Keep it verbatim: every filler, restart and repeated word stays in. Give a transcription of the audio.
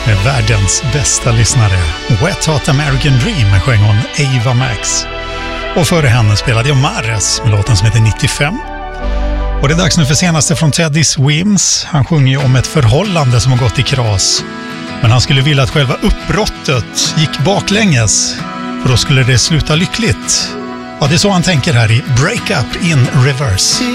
med världens bästa lyssnare. Wet Hot American Dream sjöng hon Ava Max. Och före henne spelade jag Mares med låten som heter nittiofem. Och det är dags nu för senaste från Teddy Swims. Han sjunger ju om ett förhållande som har gått i kras. Men han skulle vilja att själva uppbrottet gick baklänges. För då skulle det sluta lyckligt. Ja, det är så han tänker här i Break Up in Reverse.